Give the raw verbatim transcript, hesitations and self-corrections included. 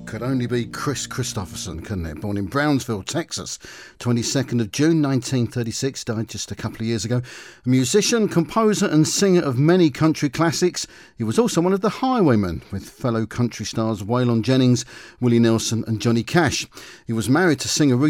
Could only be Chris Christopherson, couldn't it? Born in Brownsville, Texas, twenty-second of June nineteen thirty-six, died just a couple of years ago. A musician, composer and singer of many country classics, he was also one of the Highwaymen with fellow country stars Waylon Jennings, Willie Nelson and Johnny Cash. He was married to singer